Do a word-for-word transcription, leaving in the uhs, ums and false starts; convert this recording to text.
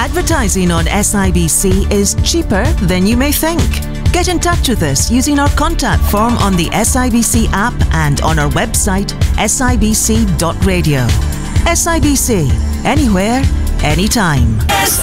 Advertising on S I B C is cheaper than you may think. Get in touch with us using our contact form on the S I B C app and on our website S I B C dot radio. S I B C, anywhere, anytime.